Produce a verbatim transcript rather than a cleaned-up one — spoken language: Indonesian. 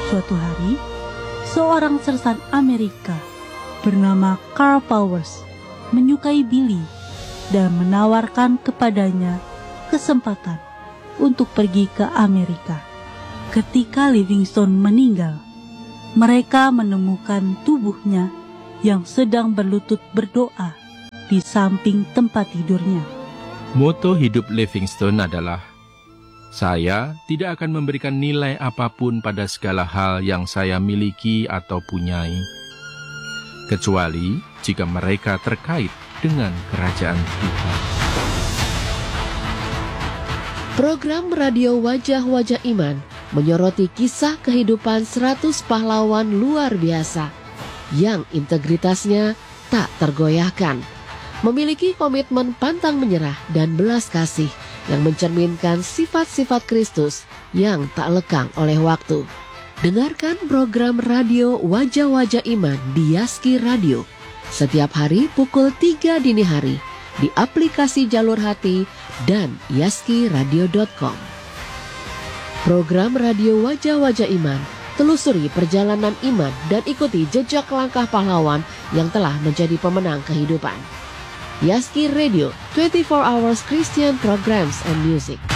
Suatu hari, seorang sersan Amerika bernama Carl Powers menyukai Billy dan menawarkan kepadanya kesempatan untuk pergi ke Amerika. Ketika Livingstone meninggal, mereka menemukan tubuhnya yang sedang berlutut berdoa di samping tempat tidurnya. Moto hidup Livingstone adalah, "Saya tidak akan memberikan nilai apapun pada segala hal yang saya miliki atau punyai, kecuali jika mereka terkait dengan kerajaan Tuhan." Program radio Wajah-Wajah Iman menyoroti kisah kehidupan seratus pahlawan luar biasa yang integritasnya tak tergoyahkan, memiliki komitmen pantang menyerah dan belas kasih yang mencerminkan sifat-sifat Kristus yang tak lekang oleh waktu. Dengarkan program radio Wajah-Wajah Iman di Yaski Radio setiap hari pukul tiga dini hari di aplikasi Jalur Hati dan yaski radio dot com. Program radio Wajah-Wajah Iman, telusuri perjalanan iman dan ikuti jejak langkah pahlawan yang telah menjadi pemenang kehidupan. Yaski Radio, twenty-four hours Christian programs and music.